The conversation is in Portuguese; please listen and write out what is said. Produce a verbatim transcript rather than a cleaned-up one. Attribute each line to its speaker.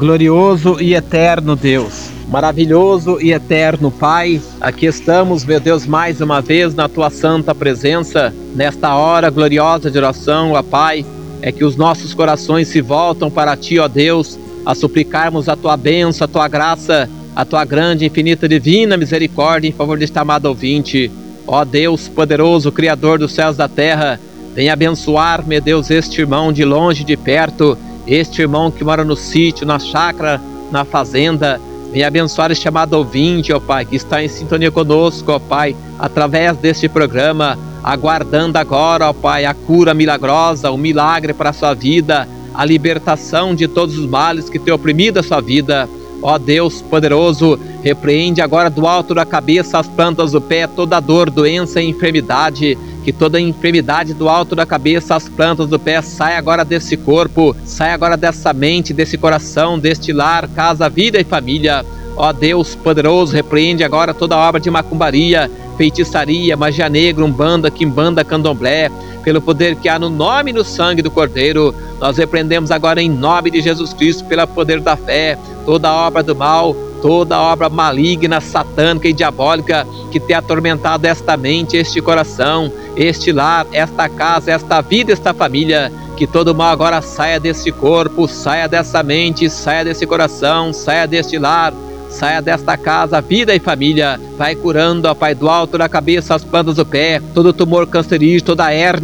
Speaker 1: Glorioso e eterno Deus, maravilhoso e eterno Pai, aqui estamos, meu Deus, mais uma vez na Tua santa presença, nesta hora gloriosa de oração, ó Pai, é que os nossos corações se voltam para Ti, ó Deus, a suplicarmos a Tua bênção, a Tua graça, a Tua grande, infinita, divina misericórdia em favor deste amado ouvinte. Ó Deus poderoso, Criador dos céus e da terra, venha abençoar, meu Deus, este irmão de longe e de perto, este irmão que mora no sítio, na chácara, na fazenda. Venha abençoar este amado ouvinte, ó Pai, que está em sintonia conosco, ó Pai, através deste programa, aguardando agora, ó Pai, a cura milagrosa, o milagre para a sua vida, a libertação de todos os males que têm oprimido a sua vida. Ó Deus poderoso, repreende agora do alto da cabeça às plantas do pé toda dor, doença e enfermidade, que toda enfermidade do alto da cabeça às plantas do pé saia agora desse corpo, saia agora dessa mente, desse coração, deste lar, casa, vida e família. Ó Deus poderoso, repreende agora toda obra de macumbaria, feitiçaria, magia negra, umbanda, quimbanda, candomblé, pelo poder que há no nome e no sangue do Cordeiro. Nós repreendemos agora em nome de Jesus Cristo, pelo poder da fé, toda obra do mal, toda obra maligna, satânica e diabólica que tem atormentado esta mente, este coração, este lar, esta casa, esta vida, esta família. Que todo mal agora saia desse corpo, saia dessa mente, saia desse coração, saia deste lar, saia desta casa, vida e família. Vai curando, ó Pai, do alto da cabeça às plantas do pé, todo tumor cancerígeno, toda hérnia,